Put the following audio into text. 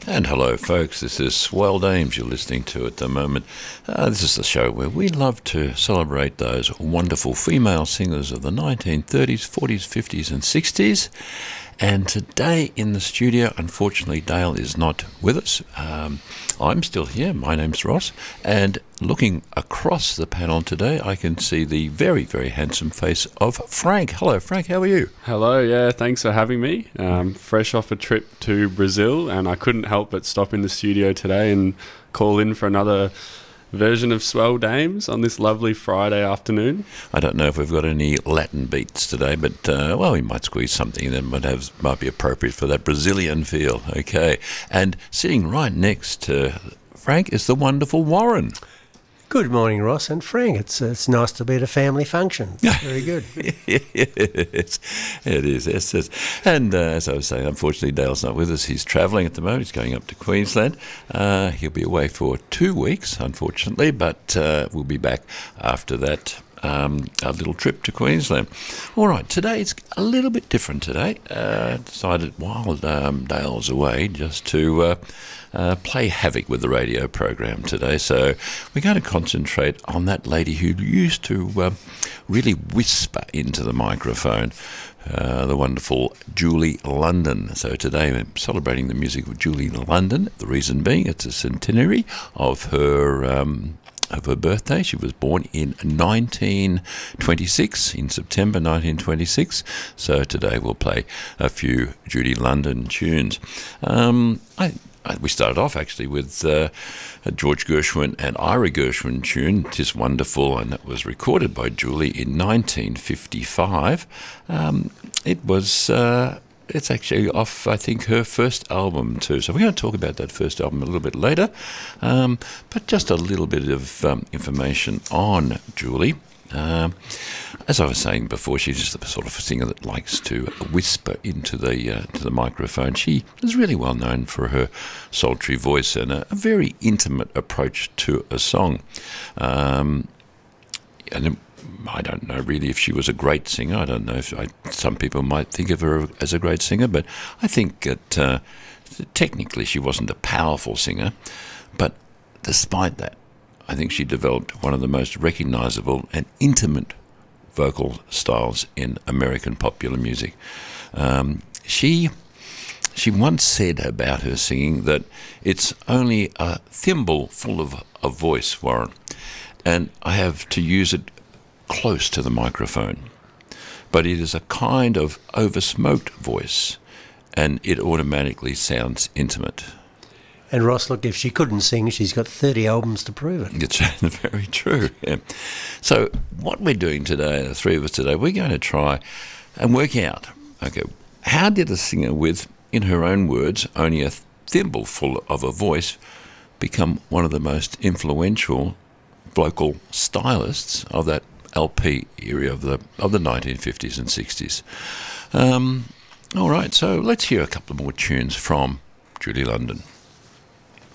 And hello, folks. This is Swell Dames you're listening to at the moment. This is the show where we love to celebrate those wonderful female singers of the 1930s, 40s, 50s, and 60s. And today in the studio, unfortunately, Dale is not with us. I'm still here. My name's Ross. And looking across the panel today, I can see the very, very handsome face of Frank. Hello, Frank. How are you? Hello. Yeah, thanks for having me. Fresh off a trip to Brazil, and I couldn't help but stop in the studio today and call in for another version of Swell Dames on this lovely Friday afternoon. I don't know if we've got any Latin beats today, but, we might squeeze something that might be appropriate for that Brazilian feel. Okay. And sitting right next to Frank is the wonderful Warren. Good morning, Ross and Frank. It's nice to be at a family function. Very good. It is. Yes. And as I was saying, unfortunately, Dale's not with us. He's travelling at the moment. He's going up to Queensland. He'll be away for 2 weeks, unfortunately, but we'll be back after that. A little trip to Queensland. All right, today it's a little bit different today. Decided while Dale's away just to play havoc with the radio program today. So we're going to concentrate on that lady who used to really whisper into the microphone, the wonderful Julie London. So today we're celebrating the music of Julie London. The reason being it's a centenary of her birthday. She was born in 1926, in September 1926. So today we'll play a few Judy London tunes. We started off actually with a George Gershwin and Ira Gershwin tune, "'Tis Wonderful," and that was recorded by Julie in 1955. It's actually off, I think, her first album too. So we're going to talk about that first album a little bit later. But just a little bit of information on Julie. As I was saying before, she's just the sort of singer that likes to whisper into the microphone. She is really well known for her sultry voice and a very intimate approach to a song. And I don't know really if she was a great singer. I don't know if some people might think of her as a great singer, but I think that technically she wasn't a powerful singer. But despite that, I think she developed one of the most recognizable and intimate vocal styles in American popular music. She once said about her singing that it's only a thimble full of voice, Warren, and I have to use it close to the microphone. But it is a kind of over-smoked voice, and it automatically sounds intimate. And Ross, look, if she couldn't sing, she's got 30 albums to prove it. It's very true. Yeah. So what we're doing today, the three of us today, we're going to try and work out, okay, how did a singer with, in her own words, only a thimbleful of a voice become one of the most influential vocal stylists of that LP era of the 1950s and 60s. All right, so let's hear a couple more tunes from Judy London.